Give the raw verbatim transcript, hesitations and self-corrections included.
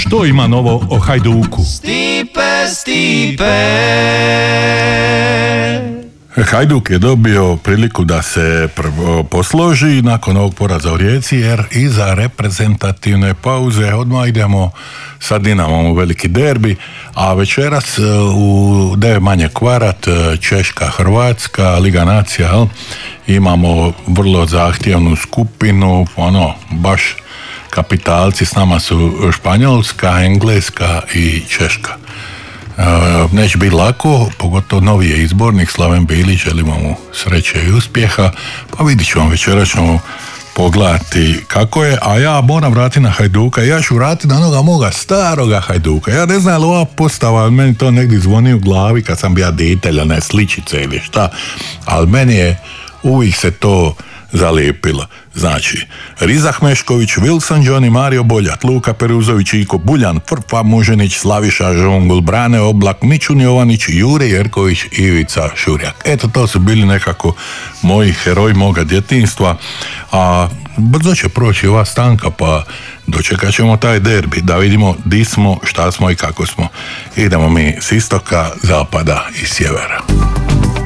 Što ima novo o Hajduku? Stipe, Stipe. Hajduk je dobio priliku da se prvo posloži nakon ovog poraza u Rijeci, jer iza reprezentativne pauze odmah idemo sa Dinamom u veliki derbi, a večeras u devet manje kvart Češka, Hrvatska, Liga nacija, jel? Imamo vrlo zahtjevnu skupinu, ono, baš kapitalci, s nama su Španjolska, Engleska i Češka. Uh, neće biti lako, pogotovo novi je izbornik Slaven Bilić, želimo mu sreće i uspjeha, pa vidit ćemo, večera ćemo pogledati kako je, a ja moram vratiti na Hajduka, ja ću vratiti na onoga moga staroga Hajduka. Ja ne znam je li ova postava, meni to negdje zvoni u glavi kad sam bio ditelj, ne sličice ili šta, ali meni je uvijek se to zalijepilo. Znači, Rizah Mešković, Wilson Johnny, Mario Boljat, Luka Peruzović, Iko Buljan, Frpa Muženić, Slaviša Žongul, Brane Oblak, Mičun Jovanić, Jure Jerković, Ivica Šurjak. Eto, to su bili nekako moji heroji moga djetinjstva, a brzo će proći ova stanka, pa dočekat ćemo taj derbi, da vidimo di smo, šta smo i kako smo. Idemo mi s istoka, zapada i sjevera.